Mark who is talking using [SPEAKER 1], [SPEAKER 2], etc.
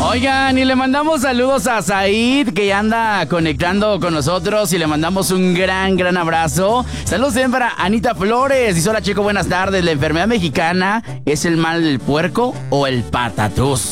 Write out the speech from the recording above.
[SPEAKER 1] Oigan, y le mandamos saludos a Said, que ya anda conectando con nosotros, y le mandamos un gran abrazo. Saludos también para Anita Flores. Dice: hola, chico, buenas tardes. ¿La enfermedad mexicana es el mal del puerco o el patatús?